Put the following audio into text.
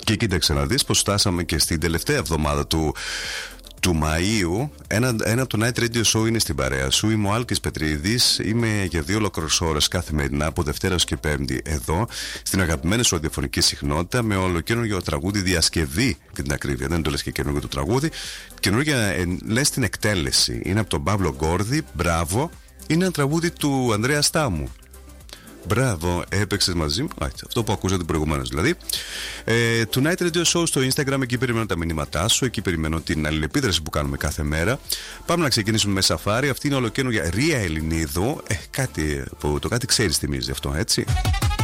Και κοίταξε να δεις πως φτάσαμε και στην τελευταία εβδομάδα του Μαΐου. Ένα από το Night Radio Show είναι στην παρέα σου. Είμαι ο Άλκης Πετρίδης. Είμαι για 2 ολόκληρες ώρες καθημερινά από Δευτέρα και Πέμπτη εδώ στην αγαπημένη σου ραδιοφωνική συχνότητα με ολοκαίνουργιο τραγούδι, διασκευή για την ακρίβεια. Δεν το λες και καινούργιο το τραγούδι. Καινούργια λες την εκτέλεση. Είναι από τον Παύλο Γκόρδη. Μπράβο. Είναι ένα τραγούδι του Ανδρέα Στάμου. Μπράβο, έπαιξες μαζί μου. Αυτό που ακούσατε προηγουμένως δηλαδή. Το Night Radio Show στο Instagram, εκεί περιμένω τα μηνύματά σου, εκεί περιμένω την αλληλεπίδραση που κάνουμε κάθε μέρα. Πάμε να ξεκινήσουμε με σαφάρι. Αυτή είναι ολοκαίνουργια Ρία Ελληνίδου. Κάτι ξέρεις, θυμίζει αυτό, έτσι.